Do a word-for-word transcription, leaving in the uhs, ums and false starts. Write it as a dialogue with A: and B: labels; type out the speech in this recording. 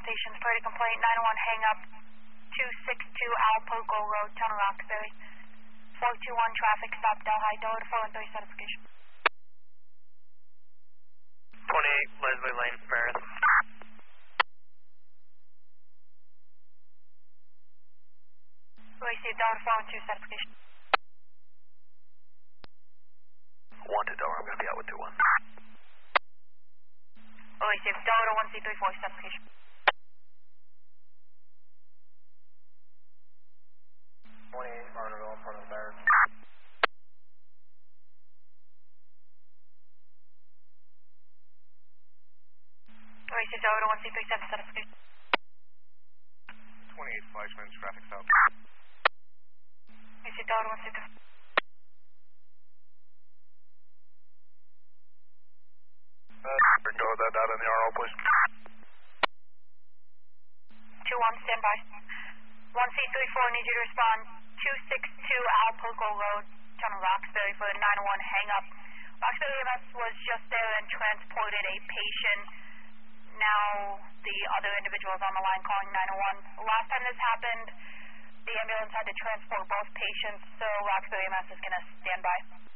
A: stations, party complaint, nine one hang up, two six two Alpoco Road, Town of Roxbury. four two one traffic stop, Delhi, Delta four one three certification.
B: twenty-eight Leslie Lane, Meredith.
A: Received Delta four one two certification.
B: one to Delta, I'm going to be out with two one.
A: Received Delta one C three four certification.
C: twenty-eight Martinville in front of the barracks.
A: Received Delta one C three seven certification.
C: twenty-eight Fleischman's traffic stop.
A: Received Delta one C three.
C: Uh, go with that data in the R O, please.
A: two one, stand by. one C three four, need you to respond. two six two Alpoco Road, Town of Roxbury for the nine one hang up. Roxbury E M S was just there and transported a patient. Now the other individual is on the line calling nine one. Last time this happened, the ambulance had to transport both patients, so Roxbury E M S is going to stand by.